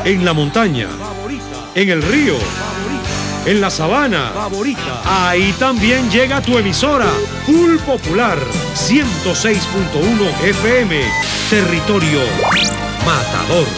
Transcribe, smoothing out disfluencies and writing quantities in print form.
En la montaña. En el río. En la sabana. Ahí también llega tu emisora. Full Popular 106.1 FM. Territorio Matador.